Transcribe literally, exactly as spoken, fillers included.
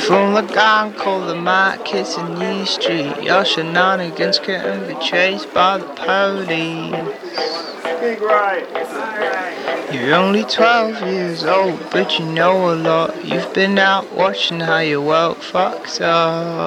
From the gang called the markets in New Street, your shenanigans couldn't be traced by the police. Big right. You're only twelve years old, but you know a lot. You've been out watching how your world fucks up.